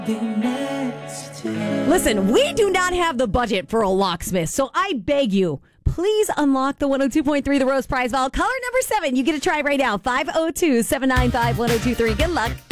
Listen, we do not have the budget for a locksmith, so I beg you, please unlock the 102.3 The Rose Prize Vault. Caller number 7, you get a try right now, 502-795-1023. Good luck.